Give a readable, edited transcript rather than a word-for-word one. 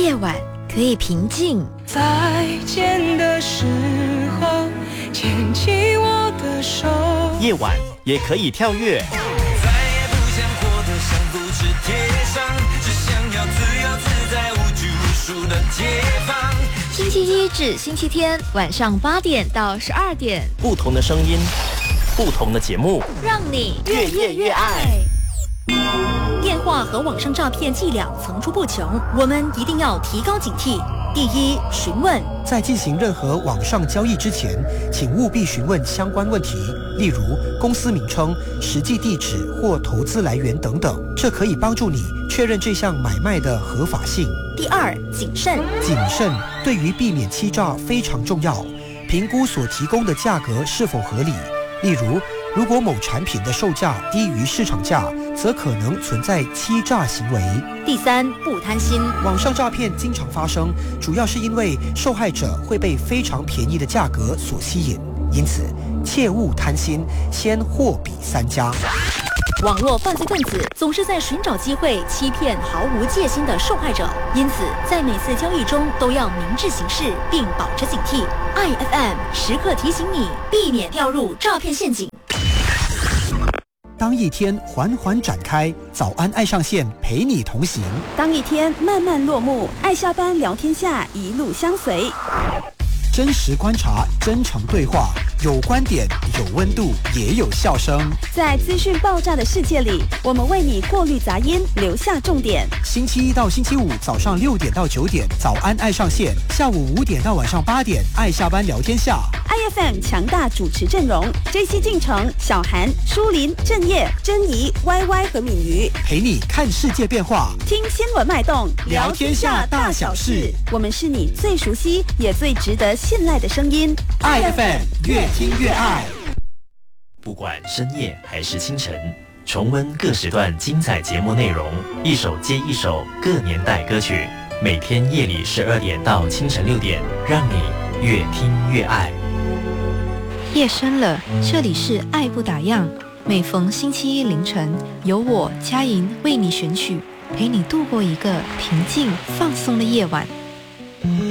夜晚可以平静。 再见的时候，牵起我的手。 夜晚也可以跳跃。 再也不想活得像复制贴上，只想要自由自在无拘无束的解放。 星期一至星期天晚上8点到12点， 不同的声音，不同的节目， 让你越夜越爱。 电话和网上诈骗伎俩层出不穷，我们一定要提高警惕。第一，询问。 在进行任何网上交易之前，请务必询问相关问题，例如公司名称、实际地址或投资来源等等，这可以帮助你确认这项买卖的合法性。 第二，谨慎。 谨慎对于避免欺诈非常重要，评估所提供的价格是否合理。例如果某产品的售价低于市场价，则可能存在欺诈行为。 第三，不贪心。 网上诈骗经常发生，主要是因为受害者会被非常便宜的价格所吸引，因此切勿贪心，先货比三家。 网络犯罪分子总是在寻找机会欺骗毫无戒心的受害者，因此在每次交易中都要明智行事，并保持警惕。IFM 时刻提醒你，避免掉入诈骗陷阱。 当一天缓缓展开，早安爱上线陪你同行； 当一天慢慢落幕，爱下班聊天下一路相随。 真实观察，真诚对话，有观点，有温度，也有笑声。 在资讯爆炸的世界里，我们为你过滤杂音，留下重点。 星期一到星期五早上6点到9点，早安爱上线；下午5点到晚上8点，爱下班聊天下。 IFM 强大主持阵容 ：JC 进城、小韩、舒林、郑业、珍妮、YY 和敏瑜， 陪你看世界变化， 听新闻脉动， 聊天下大小事。 我们是你最熟悉也最值得信赖的声音。 IFM 越听越爱。 不管深夜还是清晨，重温各时段精彩节目内容，一首接一首各年代歌曲，每天夜里12点到清晨6点，让你越听越爱。 夜深了，这里是爱不打烊，每逢星期一凌晨，由我佳莹为你选曲，陪你度过一个平静放松的夜晚。